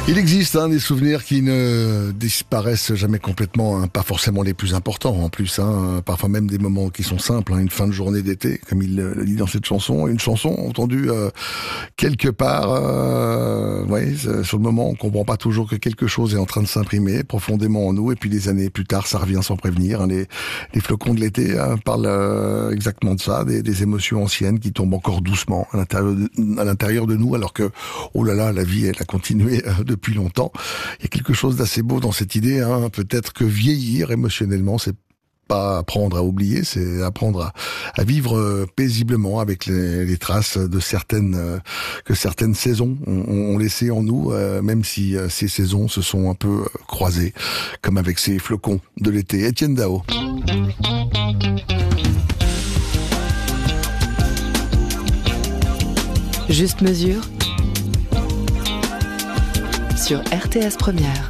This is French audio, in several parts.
Il existe des souvenirs qui ne disparaissent jamais complètement, pas forcément les plus importants en plus, parfois même des moments qui sont simples, une fin de journée d'été, comme il le dit dans cette chanson, une chanson entendue quelque part, sur le moment on comprend pas toujours que quelque chose est en train de s'imprimer profondément en nous, et puis des années plus tard ça revient sans prévenir. Les flocons de l'été parlent exactement de ça, des émotions anciennes qui tombent encore doucement à l'intérieur de nous, alors que, oh là là, la vie elle a continué depuis longtemps. Il y a quelque chose d'assez beau dans cette idée, peut-être que vieillir émotionnellement, c'est pas apprendre à oublier, c'est apprendre à vivre paisiblement avec les traces de que certaines saisons ont laissé en nous, même si ces saisons se sont un peu croisées, comme avec ces flocons de l'été. Étienne Dao. Juste mesure sur RTS Première.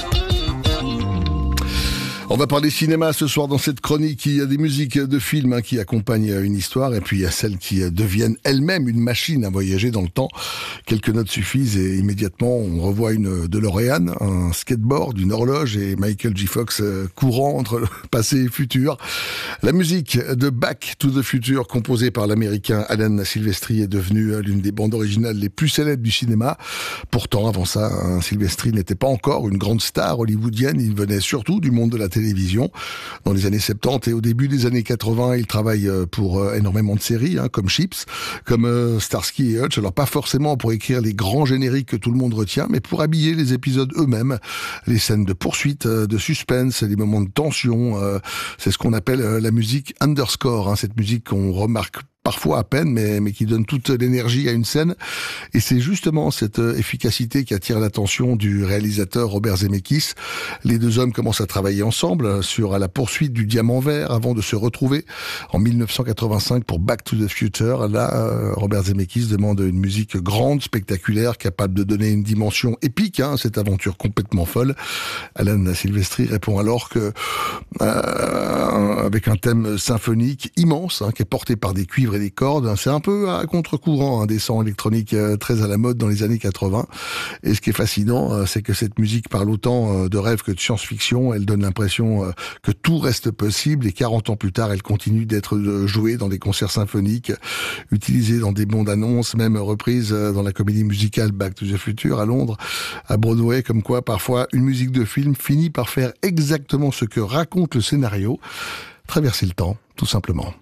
On va parler cinéma ce soir dans cette chronique. Il y a des musiques de films qui accompagnent une histoire, et puis il y a celles qui deviennent elles-mêmes une machine à voyager dans le temps. Quelques notes suffisent et immédiatement on revoit une DeLorean, un skateboard, une horloge et Michael J. Fox courant entre le passé et le futur. La musique de Back to the Future, composée par l'américain Alan Silvestri, est devenue l'une des bandes originales les plus célèbres du cinéma. Pourtant, avant ça, Silvestri n'était pas encore une grande star hollywoodienne. Il venait surtout du monde de la télévision. Dans les années 70 et au début des années 80, il travaille pour énormément de séries, comme Chips, comme Starsky et Hutch. Alors pas forcément pour écrire les grands génériques que tout le monde retient, mais pour habiller les épisodes eux-mêmes, les scènes de poursuite, de suspense, les moments de tension. C'est ce qu'on appelle la musique underscore, cette musique qu'on remarque parfois à peine, mais qui donne toute l'énergie à une scène. Et c'est justement cette efficacité qui attire l'attention du réalisateur Robert Zemeckis. Les deux hommes commencent à travailler ensemble sur la poursuite du diamant vert avant de se retrouver en 1985 pour Back to the Future. Là, Robert Zemeckis demande une musique grande, spectaculaire, capable de donner une dimension épique à cette aventure complètement folle. Alan Silvestri répond alors que avec un thème symphonique immense, qui est porté par des cuivres et des cordes. C'est un peu à contre-courant des sons électroniques très à la mode dans les années 80. Et ce qui est fascinant, c'est que cette musique parle autant de rêve que de science-fiction. Elle donne l'impression que tout reste possible, et 40 ans plus tard, elle continue d'être jouée dans des concerts symphoniques, utilisée dans des bandes-annonces, même reprise dans la comédie musicale Back to the Future à Londres, à Broadway, comme quoi parfois une musique de film finit par faire exactement ce que raconte le scénario, traverser le temps, tout simplement.